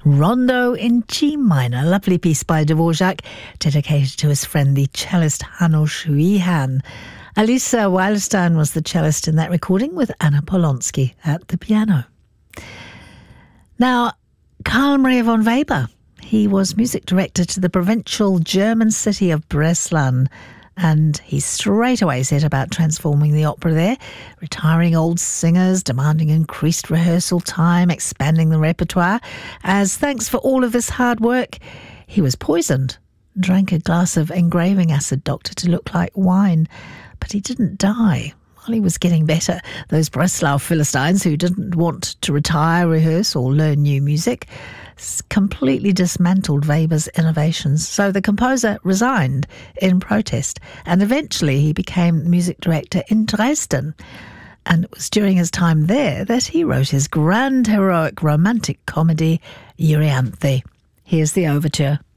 Rondo in G minor, lovely piece by Dvorak, dedicated to his friend the cellist Hanno Schuihan. Alisa Weilstein was the cellist in that recording, with Anna Polonsky at the piano. Now, Karl Maria von Weber, he was music director to the provincial German city of Breslau, and he straight away set about transforming the opera there, retiring old singers, demanding increased rehearsal time, expanding the repertoire. As thanks for all of this hard work, he was poisoned, drank a glass of engraving acid doctor to look like wine, but he didn't die. While he was getting better, those Breslau Philistines who didn't want to retire, rehearse or learn new music completely dismantled Weber's innovations. So the composer resigned in protest, and eventually he became music director in Dresden. And it was during his time there that he wrote his grand heroic romantic comedy, Euryanthe. Here's the overture.